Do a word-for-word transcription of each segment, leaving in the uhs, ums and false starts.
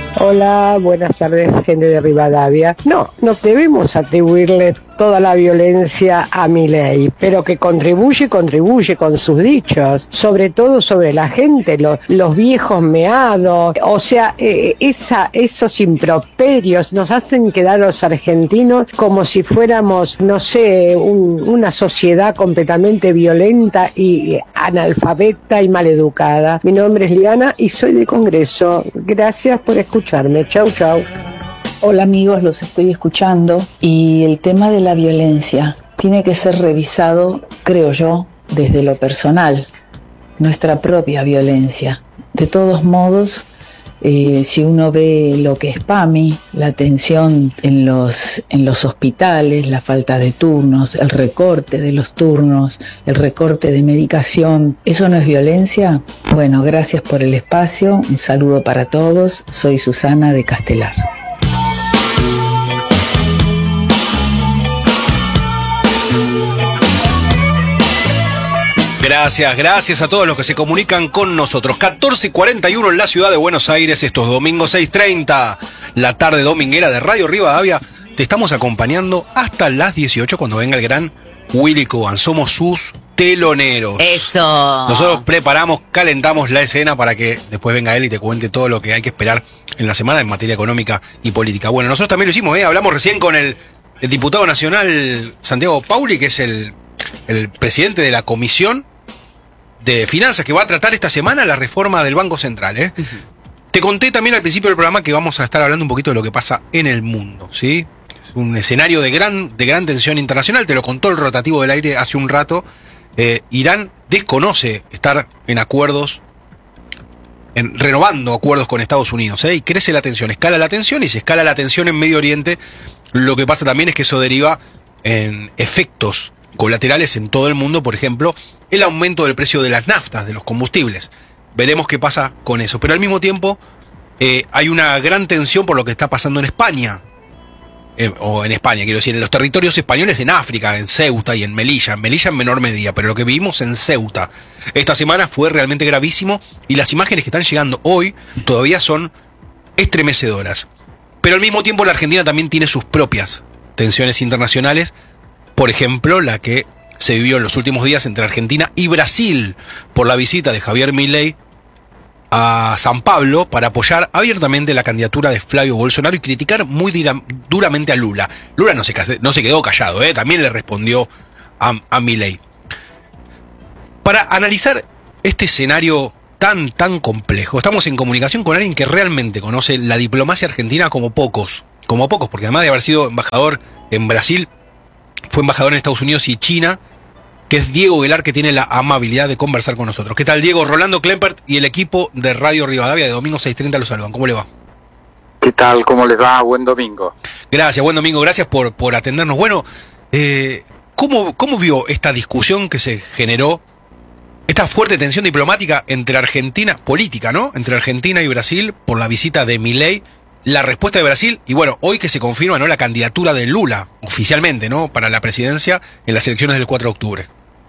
Hola, buenas tardes, gente de Rivadavia. No, no debemos atribuirle toda la violencia a Milei, pero que contribuye, contribuye con sus dichos, sobre todo sobre la gente, lo, los viejos meados, o sea, eh, esa, esos improperios nos hacen quedar a los argentinos como si fuéramos, no sé, un, una sociedad completamente violenta y analfabeta y maleducada. Mi nombre es Liana y soy del Congreso. Gracias por escucharme. Chau, chau. Hola amigos, los estoy escuchando y el tema de la violencia tiene que ser revisado, creo yo, desde lo personal, nuestra propia violencia. De todos modos, eh, si uno ve lo que es PAMI, la atención en los, en los hospitales, la falta de turnos, el recorte de los turnos, el recorte de medicación, ¿eso no es violencia? Bueno, gracias por el espacio, un saludo para todos, soy Susana de Castelar. Gracias, gracias a todos los que se comunican con nosotros. catorce cuarenta y uno en la ciudad de Buenos Aires, estos domingos seis treinta, la tarde dominguera de Radio Rivadavia. Te estamos acompañando hasta las dieciocho cuando venga el gran Willy Coban. Somos sus teloneros. Eso. Nosotros preparamos, calentamos la escena para que después venga él y te cuente todo lo que hay que esperar en la semana en materia económica y política. Bueno, nosotros también lo hicimos, ¿eh? Hablamos recién con el, el diputado nacional Santiago Pauli, que es el, el presidente de la comisión de finanzas que va a tratar esta semana la reforma del Banco Central, ¿eh? Uh-huh. Te conté también al principio del programa que vamos a estar hablando un poquito de lo que pasa en el mundo, ¿sí? Es un escenario de gran, de gran tensión internacional, te lo contó el rotativo del aire hace un rato. Eh, Irán desconoce estar en acuerdos, en, renovando acuerdos con Estados Unidos, ¿eh? Y crece la tensión, escala la tensión y se escala la tensión en Medio Oriente. Lo que pasa también es que eso deriva en efectos colaterales en todo el mundo, por ejemplo, el aumento del precio de las naftas, de los combustibles. Veremos qué pasa con eso. Pero al mismo tiempo eh, hay una gran tensión por lo que está pasando en España, eh, o en España, quiero decir, en los territorios españoles, en África, en Ceuta y en Melilla. En Melilla en menor medida, pero lo que vivimos en Ceuta esta semana fue realmente gravísimo y las imágenes que están llegando hoy todavía son estremecedoras. Pero al mismo tiempo la Argentina también tiene sus propias tensiones internacionales. Por ejemplo, la que se vivió en los últimos días entre Argentina y Brasil por la visita de Javier Milei a San Pablo para apoyar abiertamente la candidatura de Flavio Bolsonaro y criticar muy dira, duramente a Lula. Lula no se, no se quedó callado, ¿eh? También le respondió a, a Milei. Para analizar este escenario tan, tan complejo, estamos en comunicación con alguien que realmente conoce la diplomacia argentina como pocos, como pocos, porque además de haber sido embajador en Brasil, fue embajador en Estados Unidos y China, que es Diego Guelar, que tiene la amabilidad de conversar con nosotros. ¿Qué tal, Diego? Rolando Klempert y el equipo de Radio Rivadavia de Domingo seis treinta los saludan. ¿Cómo le va? ¿Qué tal? ¿Cómo les va? Buen domingo. Gracias, buen domingo. Gracias por, por atendernos. Bueno, eh, ¿cómo, ¿cómo vio esta discusión que se generó, esta fuerte tensión diplomática entre Argentina, política, ¿no? Entre Argentina y Brasil por la visita de Milei, la respuesta de Brasil y bueno, hoy que se confirma, ¿no?, la candidatura de Lula oficialmente, ¿no?, para la presidencia en las elecciones del cuatro de octubre.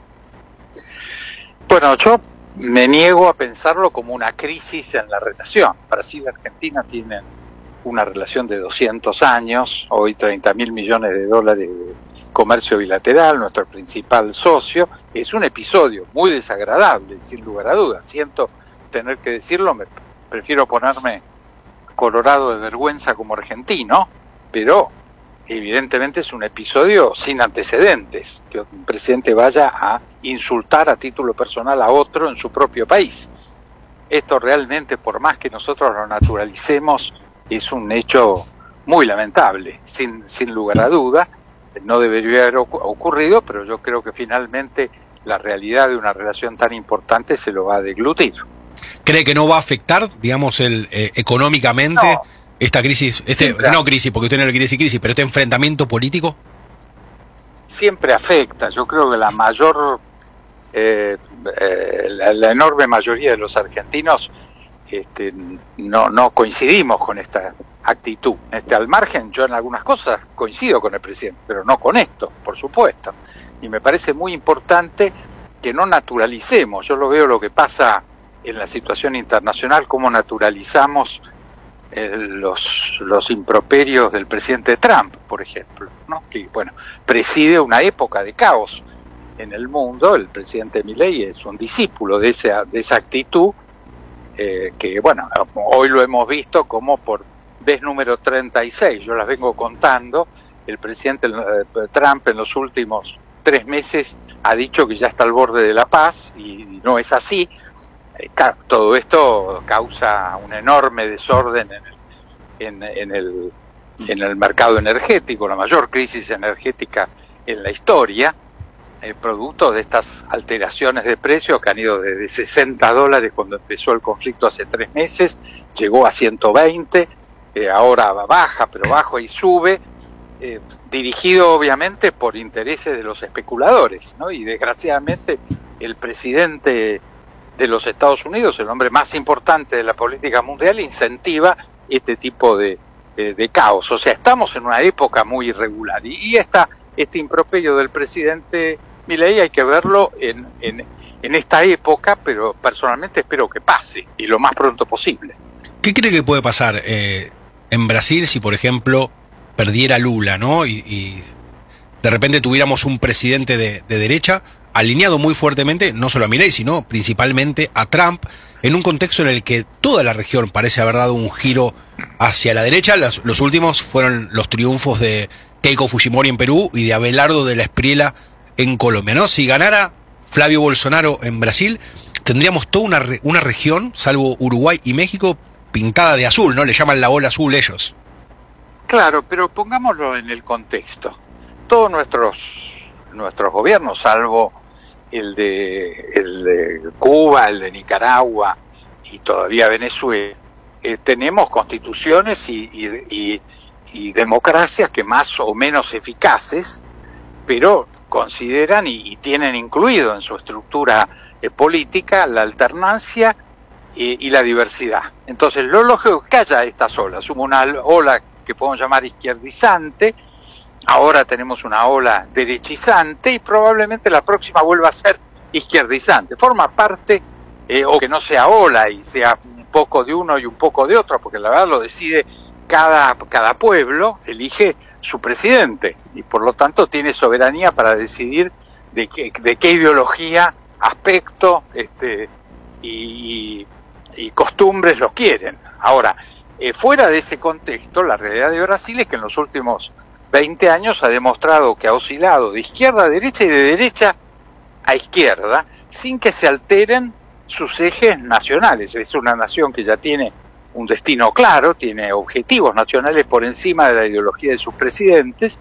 Bueno, yo me niego a pensarlo como una crisis en la relación. Brasil y Argentina tienen una relación de doscientos años, hoy treinta mil millones de dólares de comercio bilateral, nuestro principal socio. Es un episodio muy desagradable, sin lugar a dudas. Siento tener que decirlo, me prefiero ponerme colorado de vergüenza como argentino, pero evidentemente es un episodio sin antecedentes, que un presidente vaya a insultar a título personal a otro en su propio país. Esto realmente, por más que nosotros lo naturalicemos, es un hecho muy lamentable, sin, sin lugar a duda. No debería haber ocurrido, pero yo creo que finalmente la realidad de una relación tan importante se lo va a deglutir. ¿Cree que no va a afectar, digamos, el eh, económicamente no, esta crisis, este siempre, no crisis, porque usted no le quiere decir crisis, pero este enfrentamiento político? Siempre afecta. Yo creo que la mayor, eh, eh, la, la enorme mayoría de los argentinos este, no, no coincidimos con esta actitud. Este, al margen, yo en algunas cosas coincido con el presidente, pero no con esto, por supuesto. Y me parece muy importante que no naturalicemos. Yo lo veo lo que pasa en la situación internacional, cómo naturalizamos eh, los, los improperios del presidente Trump, por ejemplo, ¿no? Que, bueno, preside una época de caos en el mundo. El presidente Milei es un discípulo de esa, de esa actitud, eh, que, bueno, hoy lo hemos visto como por vez número treinta y seis, yo las vengo contando. El presidente eh, Trump en los últimos tres meses ha dicho que ya está al borde de la paz, y, y no es así. Eh, todo esto causa un enorme desorden en el, en, en, el, en el mercado energético, la mayor crisis energética en la historia, eh, producto de estas alteraciones de precios que han ido desde sesenta dólares cuando empezó el conflicto hace tres meses, llegó a ciento veinte, eh, ahora baja, pero baja y sube, eh, dirigido obviamente por intereses de los especuladores, ¿no? Y desgraciadamente el presidente de los Estados Unidos, el hombre más importante de la política mundial, incentiva este tipo de, de, de caos. O sea, estamos en una época muy irregular, y, y esta, este improperio del presidente Milei hay que verlo en, en, en esta época, pero personalmente espero que pase, y lo más pronto posible. ¿Qué cree que puede pasar eh, en Brasil si, por ejemplo, perdiera Lula, ¿no? Y, y de repente tuviéramos un presidente de, de derecha alineado muy fuertemente, no solo a Milei, sino principalmente a Trump, en un contexto en el que toda la región parece haber dado un giro hacia la derecha? Los, los últimos fueron los triunfos de Keiko Fujimori en Perú y de Abelardo de la Espriella en Colombia, ¿no? Si ganara Flavio Bolsonaro en Brasil, tendríamos toda una, re, una región, salvo Uruguay y México, pintada de azul, ¿no? Le llaman la ola azul ellos. Claro, pero pongámoslo en el contexto. Todos nuestros nuestros gobiernos, salvo el de el de Cuba, el de Nicaragua y todavía Venezuela, eh, tenemos constituciones y, y, y, y democracias que más o menos eficaces, pero consideran y, y tienen incluido en su estructura eh, política la alternancia y, y la diversidad. Entonces, lo lógico es que haya estas olas. Hubo una ola que podemos llamar izquierdizante, ahora tenemos una ola derechizante, y probablemente la próxima vuelva a ser izquierdizante. Forma parte, eh, o que no sea ola y sea un poco de uno y un poco de otro, porque la verdad lo decide cada, cada pueblo, elige su presidente, y por lo tanto tiene soberanía para decidir de qué, de qué ideología, aspecto este, y, y costumbres los quieren. Ahora, eh, fuera de ese contexto, la realidad de Brasil es que en los últimos veinte años ha demostrado que ha oscilado de izquierda a derecha y de derecha a izquierda, sin que se alteren sus ejes nacionales. Es una nación que ya tiene un destino claro, tiene objetivos nacionales por encima de la ideología de sus presidentes,